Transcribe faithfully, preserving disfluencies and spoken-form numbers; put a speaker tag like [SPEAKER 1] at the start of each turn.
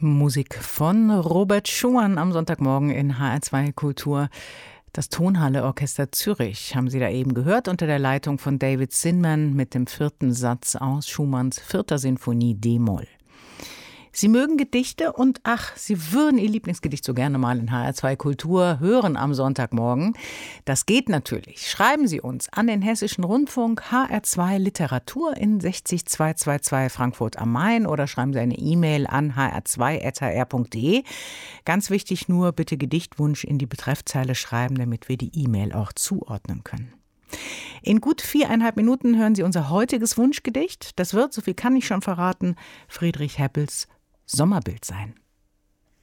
[SPEAKER 1] Musik von Robert Schumann am Sonntagmorgen in H R zwei Kultur. Das Tonhalle Orchester Zürich haben Sie da eben gehört, unter der Leitung von David Zinman mit dem vierten Satz aus Schumanns vierter Sinfonie D-Moll. Sie mögen Gedichte und ach, Sie würden Ihr Lieblingsgedicht so gerne mal in H R zwei Kultur hören am Sonntagmorgen. Das geht natürlich. Schreiben Sie uns an den Hessischen Rundfunk H R zwei Literatur in sechzig zweihundertzweiundzwanzig Frankfurt am Main oder schreiben Sie eine E-Mail an h r zwei at h r punkt d e. Ganz wichtig nur, bitte Gedichtwunsch in die Betreffzeile schreiben, damit wir die E-Mail auch zuordnen können. In gut viereinhalb Minuten hören Sie unser heutiges Wunschgedicht. Das wird, so viel kann ich schon verraten, Friedrich Heppels Sommerbild sein.